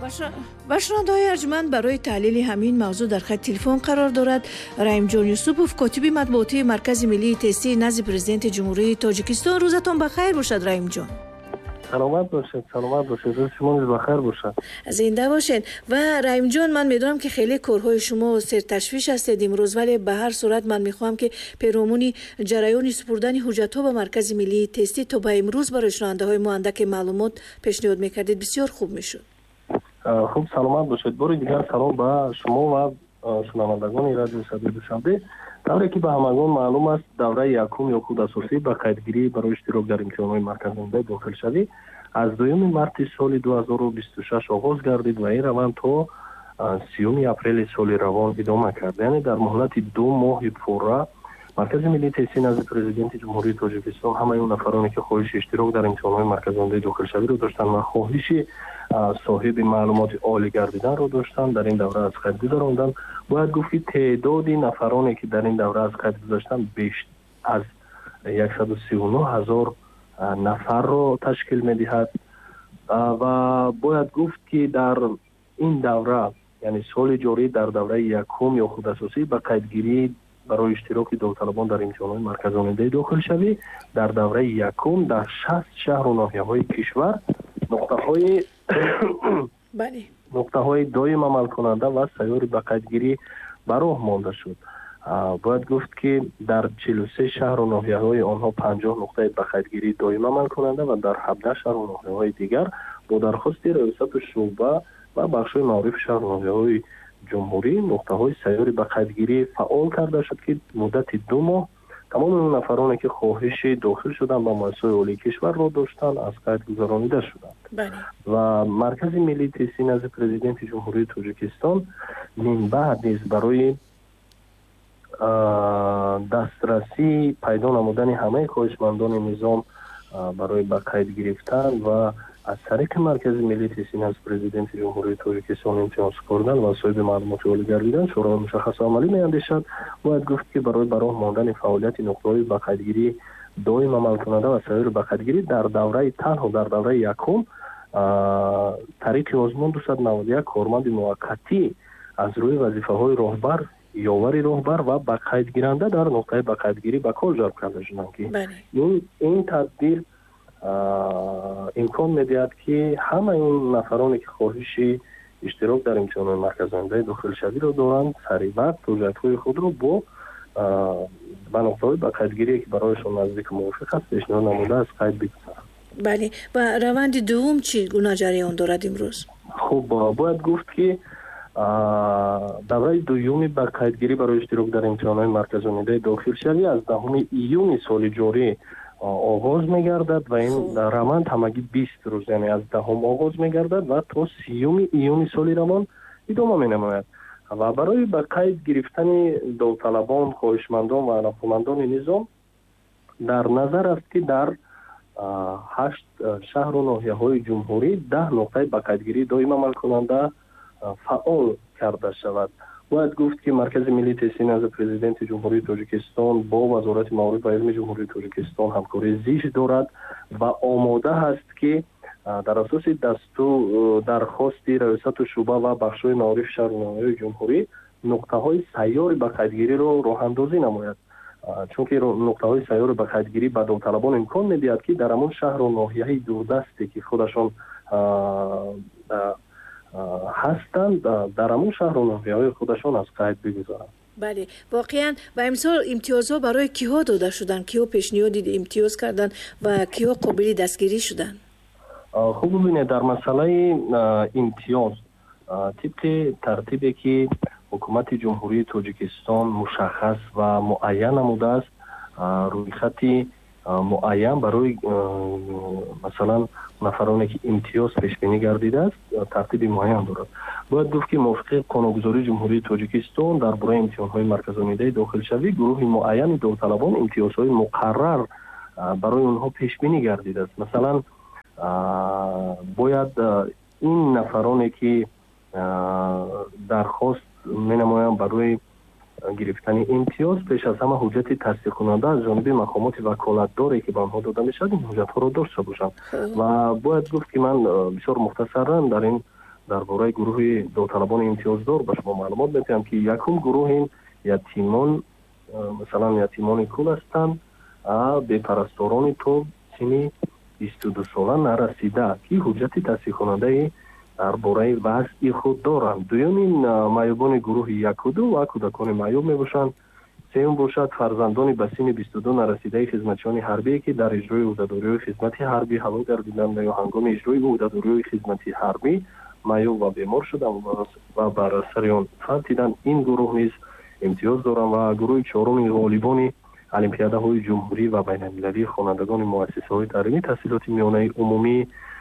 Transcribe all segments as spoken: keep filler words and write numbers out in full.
ва шунавандаҳои арҷуманд барои таҳлили ҳамин мавзӯъ дар хати телефон қарор дорад Раимҷон Юсупов, котиби матбуотии Маркази миллии тестии назди президенти Ҷумҳурии Тоҷикистон. Рӯзатон бахайр бошад, Раимҷон. саломат бошед, саломат бошед. Рӯзи шумо низ бахайр бошад. Зинда бошед. Ва Раимҷон, ман медонам ки хеле корҳои шумо серташвиш ҳастед имрӯз, вале ба ҳар сурат ман мехоҳам ки пиромони ҷараёни супурдани ҳуҷҷатҳо ба Маркази миллии тестӣ то ба имрӯз барои шунавандаҳои мо андаке маълумот пешниҳод мекардед. Бисёр хуб мешуд. хуб, саломат бошед. бори дигар салом ба шумо ва шунавандагони радиои Садои Душанбе. тавре ки ба ҳамагон маълум аст, давраи якум ё худ асосӣ ба қайдгирӣ барои иштирок дар имтиҳонҳои марказонда дохилшавӣ аз дуюми марти соли ду ҳазору бисту шаш оғоз гардид ва ин раванд то сиюми апрели соли равон идома кард. яъне дар муҳлати ду моҳи пурра Маркази миллии тестии назди президенти Ҷумҳурии Тоҷикистон ҳамаи он нафароне ки хоҳиши иштирок дар имтиҳонҳои марказондаи дохилшавиро доштанд ва хоҳиши соҳиби маълумоти олӣ гардиданро доштанд, дар ин давра аз қайд гузаронданд. бояд гуфт ки теъдоди нафароне ки дар ин давра аз қайд гузаштанд беш аз яксаду сиву нӯҳ ҳазор нафарро ташкил медиҳад ва бояд гуфт ки дар ин давра, яъне соли ҷорӣ, дар давраи якум ё худ асосӣ ба қайдгирӣ барои иштироки довталабон дар имтиҳонҳои марказонидаи дохилшавӣ дар давраи якум дар шаст шаҳру ноҳияҳои кишвар нуқтаҳои нуқтаҳои доим амалкунанда ва сайёри ба қайдгирӣ ба роҳ монда шуд. бояд гуфт ки дар чилу се шаҳру ноҳияҳои онҳо панҷоҳ нуқтаи ба қайдгирии доим амалкунанда ва дар ҳабдаҳ шаҳру ноҳияҳои дигар бо дархости раёсату шуъба ва бахшҳои маърифи шаҳру ноҳияҳои ҷумҳурӣ нуқтаҳои сайёри ба қайдгирӣ фаъол карда шуд ки муддати ду моҳ тамоми он нафароне ки хоҳиши дохил шудан ба муассисаҳои олии кишварро доштанд аз қайд гузаронида шуданд. ва Маркази миллии тестии назди президенти Ҷумҳурии Тоҷикистон минбаъд низ барои дастрасӣ пайдо намудани ҳамаи хоҳишмандони низом барои ба қайд гирифтан ва аз тариқи Маркази миллии тестии назди президенти Ҷумҳурии Тоҷикистон имтиҳон супордан ва соҳиби маълумоти олӣ гардидан чораҳои мушаххасу амалӣ меандешад. бояд гуфт ки барои ба роҳ мондани фаъолияти нуқтаҳои ба қайдгирӣ доим амалкунанда ва сайёри ба қайдгирӣ дар давраи танҳо дар давраи якум тариқи озмун дусад навод и як корманди муваққатӣ аз рӯи вазифаҳои роҳбар, ёвари роҳбар ва ба қайдгиранда дар нуқтаи ба қайдгирӣ ба кор ҷалб карда шуданд ки ин тадбир имкон медиҳад ки ҳамаи он нафароне ки хоҳиши иштирок дар имтиҳонҳои марказондаи дохилшавиро доранд саривақт ҳуҷҷатҳои худро бо ба нуқтаҳои ба қайдгирие ки барояшон наздику мувофиқ аст пешниҳод намуда аз қайд бигузаранд. бале, ва раванди дуввум чӣ гуна ҷараён дорад имрӯз? хуб, бояд гуфт ки давраи дуюми ба қайдгирӣ барои иштирок дар имтиҳонҳои марказонидаи дохилшавӣ аз даҳуми июни соли ҷорӣ оғоз мегардад ва ин раванд ҳамагӣ бист рӯз, яъне аз даҳум оғоз мегардад ва то сиюми июни соли равон идома менамояд. ва барои ба қайд гирифтани довталабон, хоҳишмандон ва алоқамандони низом дар назар аст ки дар ҳашт шаҳру ноҳияҳои ҷумҳурӣ даҳ нуқтаи ба қайдгирии доим амалкунанда фаъол карда шавад. бояд гуфт ки Маркази миллии тестии назди президенти Ҷумҳурии Тоҷикистон бо Вазорати маъриф ва илми Ҷумҳурии Тоҷикистон ҳамкории зиш дорад ва омода ҳаст ки дар асоси дасту дархости раёсату шуъба ва бахшҳои маърифи шаҳру ноҳияҳои ҷумҳурӣ нуқтаҳои сайёри ба қайдгириро роҳандозӣ намояд. чунки нуқтаҳои сайёри ба қайдгирӣ ба довталабон имкон медиҳад ки дар ҳамон шаҳру ноҳияҳои дурдасте ки худашон ҳастанд дар ҳамон шаҳру ноҳияҳои худашон аз қайд бигузаранд. бале, воқеан ба имсол имтиёзҳо барои киҳо дода шуданд? киҳо пешниҳоди имтиёз карданд ва киҳо қобили дастгирӣ шуданд? хуб бубинед, дар масъалаи имтиёз тибқи тартибе ки ҳукумати Ҷумҳурии Тоҷикистон мушаххас ва муайян намудааст, рӯйхати муайян барои масалан нафароне ки имтиёз пешбинӣ гардидааст тартиби муайян дорад. бояд гуфт ки мувофиқи қонунгузории Ҷумҳурии Тоҷикистон дар бораи имтиҳонҳои марказонидаи дохилшавӣ гурӯҳи муайяни довталабон имтиёзҳои муқаррар барои онҳо пешбинӣ гардидааст. масалан бояд ин нафароне ки дархост менамоянд барои гирифтани имтиёз пеш аз ҳама ҳуҷҷати тасдиқкунанда аз ҷониби мақомоти ваколатдоре ки ба онҳо дода мешавад ин ҳуҷҷатҳоро дошта бошанд. ва бояд гуфт ки ман бисёр мухтасаран дар ин дар бораи гурӯҳи довталабони имтиёздор ба шумо маълумот медиҳам, ки якум гурӯҳи ятимон, масалан ятимони кул ҳастанд, бепарасторони то синни бисту ду сола нарасида, ки ҳуҷҷати тасдиқкунандаи дар бораи вазъи худ доранд. дуюмин маъюбони гурӯҳи якуду ва кӯдакони маъюб мебошанд. сеюм бошад фарзандони ба синни бисту ду нарасидаи хизматчиёни ҳарбие, ки дар иҷрои ӯҳдадориҳои хизмати ҳарбӣ ҳалок гардиданд ё ҳангоми иҷрои ӯҳдадориҳои хизмати ҳарбӣ маъюб ва бемор шуданд ва бар асари он фартиданд. ин гурӯҳ низ имтиёз доранд. ва гурӯҳи чоруми ғолибони олимпиадаҳои ҷумҳурӣ ва байналмилалии хонандагони муассисаҳои таълимии таҳсилоти миёнаи умумӣ,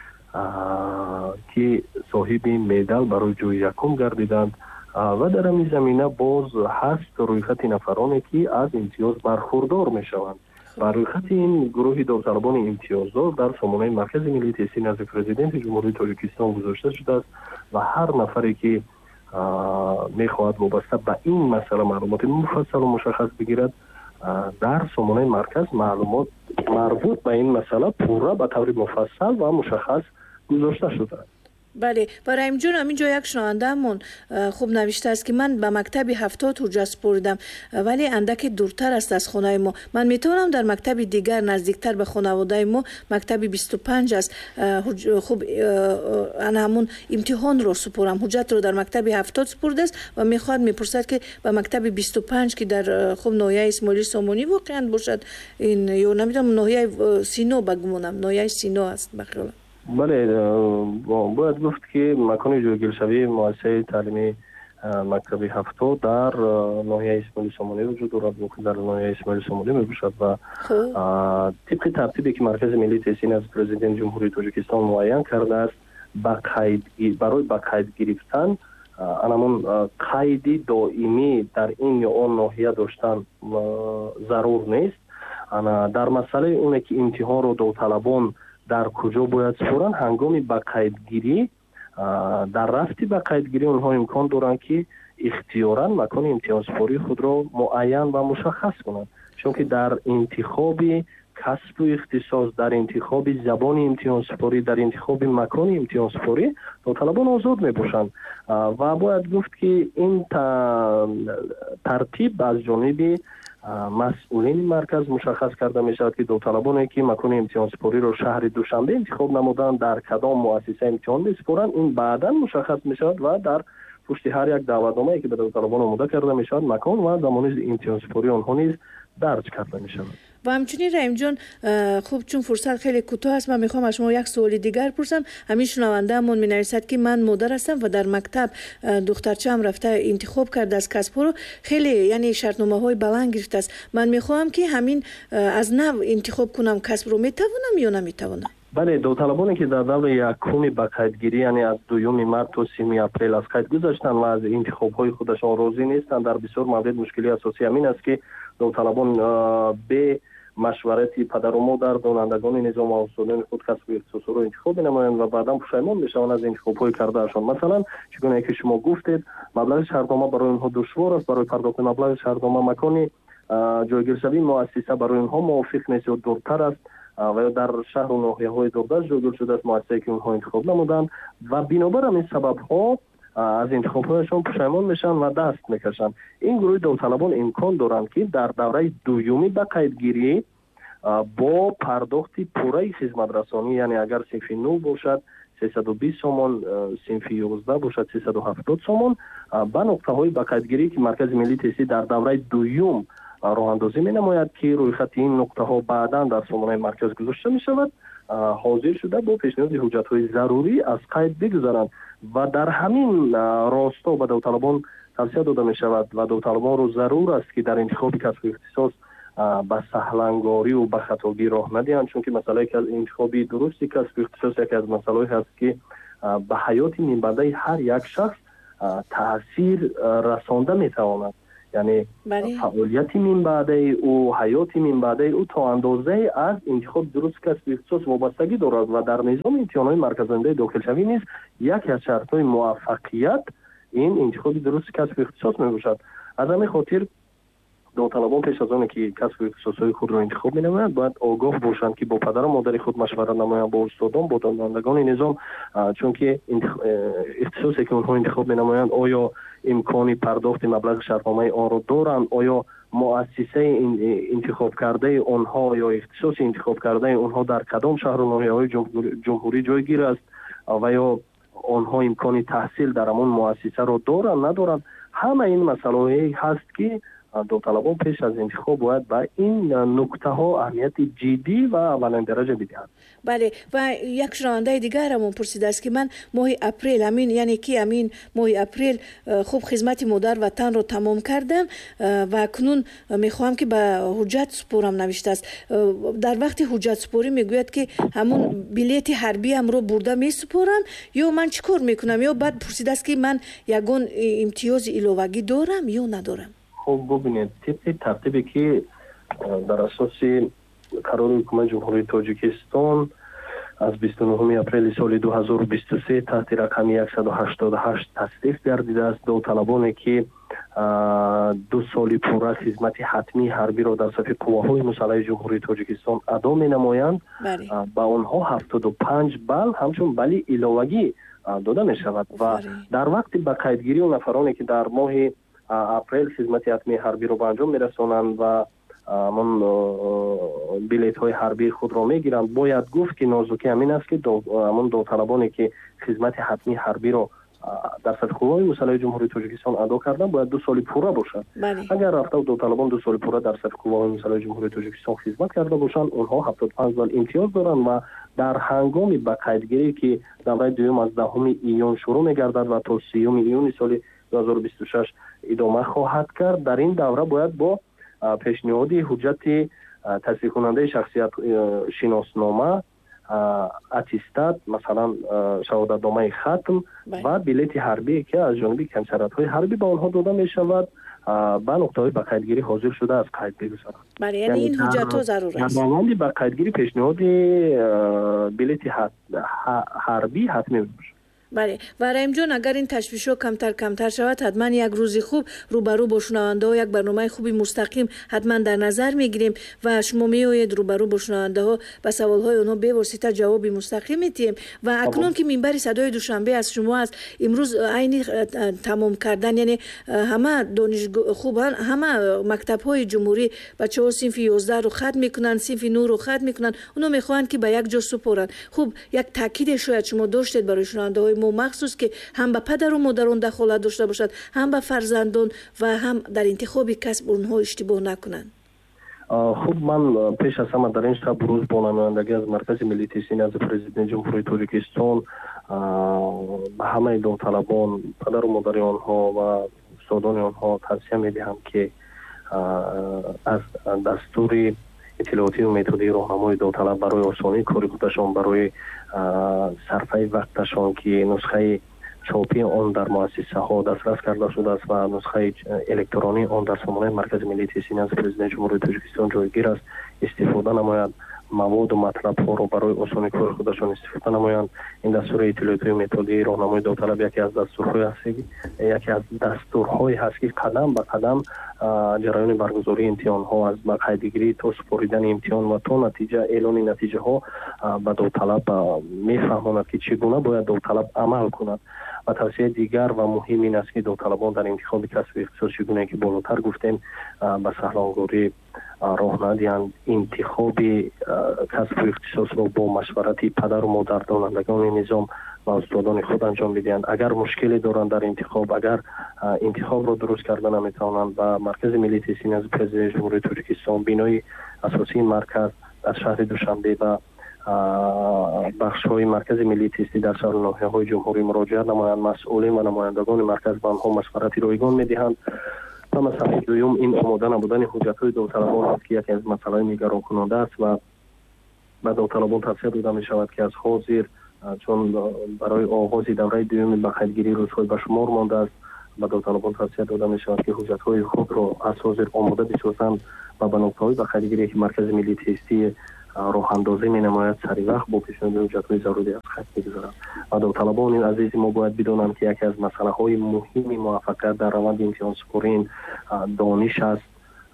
ки соҳиби медал барои ҷойи якум гардиданд. ва дар ҳамин замина боз ҳаст рӯйхати нафароне, ки аз имтиёз бархурдор мешаванд. ба рӯйхати ин гурӯҳи довталабони имтиёздор дар сомонаи маркази миллии тестӣ назди президенти ҷумҳурии Тоҷикистон гузошта шудааст ва ҳар нафаре, ки мехоҳад вобаста ба ин масъала маълумоти муфассалу мушаххас бигирад, дар сомонаи марказ маълумот марбут ба ин масъала пурра ба таври муфассал ва мушаххас гузошта шудааст. бале, ва раимҷон, ҳаминҷо як шунавандаамон хуб навиштааст, ки ман ба мактаби ҳафтод ҳуҷҷат супоридам, вале андаке дуртар аст аз хонаи мо. Ман метавонам дар мактаби дигар наздиктар ба хонаводаи мо, мактаби бисту панҷ аст, хуб ана ҳамун имтиҳонро супорам. ҳуҷҷатро дар мактаби ҳафтод супурдааст ва мехоҳад мепурсад, ки ба мактаби бисту панҷ, ки дар хуб ноҳияи Исмоили Сомонӣ воқеан бошад, ин ё намедонам ноҳияи Сино ба гумонам, ноҳияи Сино аст ба хиёлам. бале, бояд гуфт, ки макони ҷойгиршавии муассисаи таълимии мактаби ҳафтод дар ноҳияи Исмоили Сомонӣ вуҷуд дорад, дар ноҳияи Исмоили Сомонӣ мебошад ва тибқи тартибе, ки маркази миллии тестӣ назди президенти ҷумҳурии Тоҷикистон муайян кардааст, ба қайд барои ба қайд гирифтан анамон қайди доимӣ дар ин ё он ноҳия доштан зарур нест. дар масъалаи оне, ки имтиҳонро довталабон дар куҷо бояд супоранд, ҳангоми ба қайдгирӣ, дар рафти ба қайдгирӣ онҳо имкон доранд, ки ихтиёран макони имтиҳонсупории худро муайян ва мушаххас кунанд. чунки дар интихоби касбу ихтисос, дар интихоби забони имтиҳонсупорӣ, дар интихоби макони имтиҳонсупорӣ довталабон озод мебошанд. ва бояд гуфт, ки ин тартиб аз ҷониби масъулини марказ мушаххас карда мешавад, ки довталабоне, ки макони имтиҳонсупориро шаҳри Душанбе интихоб намуданд, дар кадом муассиса имтиҳон месупоранд, ин баъдан мушаххас мешавад ва дар пушти ҳар як даъватномае, ки ба довталабон омода карда мешавад, макон ва замони имтиҳонсупории онҳо низ дарҷ карда мешавад. ва ҳамчунин раимҷон, хуб чун фурсат хеле кӯтоҳ аст, ман мехоҳам аз шумо як суоли дигар пурсам. ҳамин шунавандаамон менависад, ки ман модар ҳастам ва дар мактаб духтарчаам рафта интихоб кардааст касбҳоро, хеле яъне шартномаҳои баланд гирифтааст. ман мехоҳам, ки ҳамин аз нав интихоб кунам касбро, метавонам ё наметавонам? бале, довталабоне, ки дар даври якуми ба қайдгирӣ, яъне аз дуюми март то семи апрел аз қайд гузаштанд ва аз интихобҳои худашон розӣ нестанд, дар бисёр маврид мушкилии асосӣ ҳамин аст, ки довталабон бе машварати падару модар, донандагони низом ва устодони худ касбу ихтисосро интихоб менамоянд ва баъдан пушаймон мешаванд аз интихобҳои кардаашон. масалан, чӣ гуна ки шумо гуфтед, маблағи шаҳрнома барои онҳо душвор аст, барои пардохти маблағи шаҳрнома макони ҷойгиршавии муассиса барои онҳо мувофиқ нест ё дуртар аст ва ё дар шаҳру ноҳияҳои дурдаст ҷойгир шудааст муассисае, ки онҳо интихоб намуданд ва бинобар ҳамин сабабҳо аз интихобҳояшон пушаймон мешаванд ва даст мекашанд. ин гурӯҳи довталабон имкон доранд, ки дар давраи дуюми ба қайдгирӣ бо пардохти пурраи хизматрасонӣ, яъне агар синфи нӯ бошад сесаду бист сомон, синфи ёздаҳ бошад сесаду ҳафтод сомон, ба нуқтаҳои ба қайдгирӣ, ки маркази миллии тестӣ дар давраи дуюм роҳандозӣ менамояд, ки рӯйхати ин нуқтаҳо баъдан дар сомонаи марказ гузошта мешавад, ҳозир шуда бо пешниҳоди ҳуҷҷатҳои зарурӣ аз қайд бигузаранд ва дар ҳамин росто ба довталабон тавсия дода мешавад ва довталабонро зарур аст, ки дар интихоби касбу ихтисос ба саҳлангорию ба хатогӣ роҳ надиҳанд, чунки масъалаи интихоби дурусти касбу ихтисос яке аз масъалаҳое ҳаст, ки ба ҳаёти минбаъдаи ҳар як шахс таъсир расонда метавонад. яъне фаъолияти минбаъдаи ӯ, ҳаёти минбаъдаи ӯ то андозае аз интихоби дурусти касбу ихтисос вобастагӣ дорад ва дар низоми имтиҳонҳои марказоидаи дохилшавӣ низ яке аз шартҳои муваффақият ин интихоби дурусти касбу ихтисос мебошад. аз ҳамин хотир давталабон пеш аз оне ки касбу ихтисосҳои худро интихоб менамоянд бояд огоҳ бошанд ки бо падару модари худ машварат намоянд, бо устодон, бо донандагони низом, чунки ихтисосе ки онҳо интихоб менамоянд оё имкони пардохти маблағи шартномаи онро доранд, оё муассисаи интихоб кардаи онҳо ё ихтисоси интихоб кардаи онҳо дар кадом шаҳру ноҳияҳои ҷумҳурӣ ҷойгир аст ва ё онҳо имкони таҳсил дар ҳамон муассисаро доранд надоранд. ҳама ин масъалаҳое ҳаст ки давталабон пеш аз интихоб бояд ба ин нуктаҳо аҳамияти ҷиддӣ ва аввалиндараҷа бидиҳанд. бале, ва як шунавандаи дигарамон пурсидааст ки ман моҳи апрел амин яъне ки амин моҳи апрел хуб хизмати модар ватанро тамом кардам ва акнун мехоҳам ки ба ҳуҷҷат супорам навиштааст. дар вақти ҳуҷҷатсупорӣ мегӯяд ки ҳамун билети ҳарбиамро бурда месупорам ё ман чӣ кор мекунам, ё баъд пурсидааст ки ман ягон имтиёзи иловагӣ дорам ё надорам. хуб бубинед, тибқи тартибе ки дар асоси қарори ҳукумати ҷумҳурии Тоҷикистон аз бисту нӯҳуми апрели соли ду ҳазору бисту се таҳти рақами яксаду ҳаштоду ҳашт тасдиқ гардидааст. давталабоне ки ду соли пурра хизмати ҳатмии ҳарбиро дар сафи қувваҳои мусаллаҳи ҷумҳурии Тоҷикистон адо менамоянд, ба онҳо ҳафтоду панҷ балл ҳамчун балли иловагӣ дода мешавад ва дар вақти ба қайдгирии нафароне ки дар моҳи апрел хизмати ҳатмии ҳарбиро ба анҷом мерасонанд ва мон билетҳои ҳарбии худро мегиранд, бояд гуфт ки нозуки амин аст ки ҳамон давталабоне ки хизмати ҳатмии ҳарбиро дар сатҳи қувваҳои мусаллаҳи ҷумҳурии Тоҷикистон адо карданд бояд ду соли пурра бошад. агар рафтау давталабон ду соли пурра дар сатҳи қувваҳои мусаллаҳи ҷумҳурии Тоҷикистон хизмат карда бошанд, онҳо ҳафтоду панҷ балл имтиёз доранд ва дар ҳангоми ба қайдгирӣ ки давраи дуюм аз даҳуми июн шурӯъ мегардад ва то сеюми июни соли ду ҳазору бисту шаш идома хоҳад кард, дар ин давра бояд бо пешниҳоди ҳуҷҷати тасдиқкунандаи шахсият шиноснома, аттестат, масалан шаҳодатномаи хатм ва билети ҳарбие ки аз ҷониби комиссариатҳои ҳарбӣ ба онҳо дода мешавад ба нуқтаҳои ба қайдгирӣ ҳозир шуда аз қайд бигузаранд. бале, яъне ин ҳуҷҷатҳо зарур аст. дар раванди ба қайдгирӣ пешниҳоди билети ҳарбӣ ҳатмӣ мебошад. бале, ва раимҷон, агар ин ташвишҳо камтар камтар шавад, ҳатман як рӯзи хуб рӯбарӯ бо шунавандаҳо як барномаи хуби мустақим ҳатман дар назар мегирем ва шумо меоед рӯбарӯ бо шунавандаҳо ба саволҳои онҳо бевосита ҷавоби мустақим медиҳем. ва акнун ки минбари садои душанбе аз шумо аст, имрӯз айни тамом кардан, яъне ҳама донишгоҳ хуб ҳама мактабҳои ҷумҳурӣ бачаҳо синфи ёздаҳро хатм мекунанд, синфи нӯро хатм мекунанд, онҳо мехоҳанд ки ба як ҷо супоранд. хуб, як таъкиде шояд шумо доштед барои шунавандаҳои мо махсус ки ҳам ба падару модарон дахолат дошта бошад, ҳам ба фарзандон ва ҳам дар интихоби касб онҳо иштибоҳ накунанд. хуб, ман пеш аз ҳама дар ин шаб рӯз бо намояндагӣ аз маркази миллии тестӣ назди президенти ҷумҳурии Тоҷикистон ба ҳамаи давталабон, падару модари онҳо ва устодони онҳо тавсия медиҳам ки аз дастури иттилоотию методии роҳнамои давталаб барои осонии кори худашон, барои сарфаи вақташон ки нусхаи чопии он дар муассисаҳо дастрас карда шудааст ва нусхаи электронии он дар сомонаи маркази миллии тестӣ назди президенти ҷумҳурии Тоҷикистон ҷойгир аст, истифода намояд, маводу матлабҳоро барои осонии кори худашон истифода намоянд. ин дастури иттилоотию методии роҳнамои давталаб яке аз дастурҳои ҳаст яке аз дастурҳои ҳаст ки қадам ба қадам ҷараёни баргузории имтиҳонҳо аз ба қайдгирӣ то супоридани имтиҳон ва то натиҷа эълони натиҷаҳо ба давталаб мефаҳмонад ки чӣ гуна бояд давталаб амал кунад. ва тавсияи дигар ва муҳим ин аст ки давталабон дар интихоби касби ихтисос чӣ гуне ки болотар гуфтем ба саҳлонгорӣ роҳ надиҳанд, интихоби касбу ихтисосро бо машварати падару модар, донандагони низом ва устодони худ анҷом бидиҳанд. агар мушкиле доранд дар интихоб, агар интихобро дуруст карда наметавонанд, ба маркази миллии тестӣ назди президенти ҷумҳурии Тоҷикистон бинои асосии марказ дар шаҳри Душанбе ва бахшҳои маркази миллии тестӣ дар шаҳру ноҳияҳои ҷумҳурӣ муроҷиат намоянд. масъулин ва намояндагони марказ ба онҳо машварати ройгон медиҳанд. ва масъалаи дуюм ин омода набудани ҳуҷҷатҳои давталабон аст ки яке аз масъалаи нигаронкунанда аст ва ба давталабон тавсия дода мешавад ки аз ҳозир, чун барои оғози давраи дуюми ба қайдгирии рӯзҳои ба шумор мондааст, ба давталабон тавсия дода мешавад ки ҳуҷҷатҳои худро аз ҳозир омода бисозанд ва ба нуқтаҳои ба қайдгирие ки маркази миллии тестӣ роҳандозӣ менамояд саривақт бо пешниҳоди ҳуҷҷатҳои зарури аз қайд мегузаранд. ва давталабони азизи мо бояд бидонанд ки яке аз масъалаҳои муҳими муваффақият дар раванди имтиҳонсупорӣ дониш аст,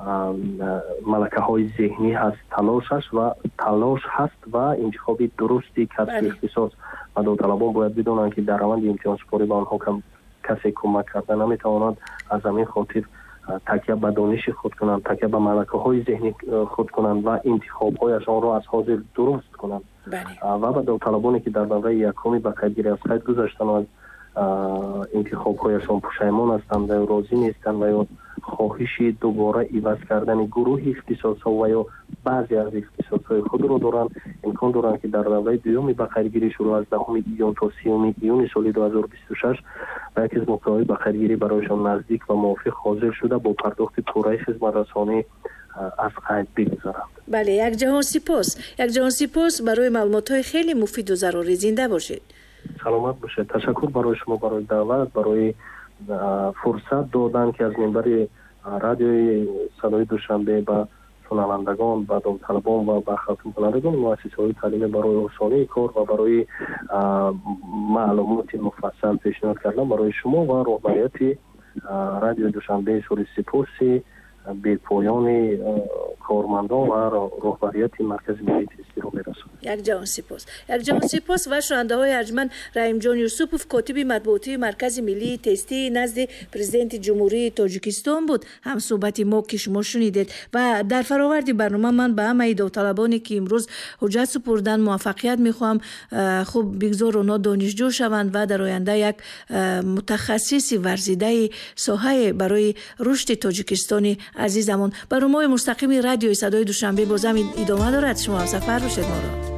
малакаҳои зеҳнӣ ҳаст, талошаш ва талош ҳаст ва интихоби дурусти касби ихтисос. ва довталабон бояд бидонанд ки дар раванди имтиҳонсупорӣ ба онҳо касе кӯмак карда наметавонад. аз ҳамин хотир такя ба дониши худ кунанд, такя ба малакаҳои зеҳнӣ худ кунанд ва интихобҳояшонро аз ҳозир дуруст кунанд. ва ба давталабоне ки дар давраи якуми ба қайдгирӣ аз қайд гузаштану аз интихобҳояшон пушаймон ҳастанд ва ё розӣ нестанд ва ё хоҳиши дубора иваз кардани гурӯҳи ихтисосҳо ва ё баъзе аз ихтисосҳои худро доранд, имкон доранд ки дар давраи дуюми ба қайдгирӣ шурӯъ аз даҳуми июн то сеюми июни соли дуҳазору бисту шаш ба яке аз нуқтаҳои ба қайдгирӣ барояшон наздик ва мувофиқ ҳозир шуда бо пардохти пурраи хизматрасонӣ аз қайд бигузаранд. бале, якҷаҳон сипос якҷаҳон сипос барои маълумотҳои хеле муфиду зарурӣ. зинда бошед. саломат бошед. ташаккур барои шумо, барои даъват, барои фурсат додан ки аз минбари радиои садои душанбе ба шунавандагон, ба давталабон ва ба хатмкунандагони муассисаҳои таълимӣ барои осонии кор ва барои маълумоти муфассал пешниҳод кардам. барои шумо ва роҳбарияти радиои душанбе изҳори сипоси бепоёни кормандон ва роҳбарияти маркази миллии тестиро мерасонам. якҷаҳон сипос. якҷаҳон сипос ва шунавандаҳои арҷманд Раимҷон Юсупов, котиби матбуотии маркази миллии тестӣ назди президенти ҷумҳурии Тоҷикистон буд. ҳамсӯҳбати мо ки шумо шунидед. ва дар фароварди барнома ман ба ҳамаи давталабоне ки имрӯз ҳуҷҷат супурдан муваффақият мехоҳам. хуб бигзор онҳо донишҷӯ шаванд ва дар оянда як мутахассиси варзидаи соҳае барои рушди Тоҷикистони азизамон. барномаи мустақими радиои садои душанбе бозам идома дорад. шумо ҳамсафар бошед моро.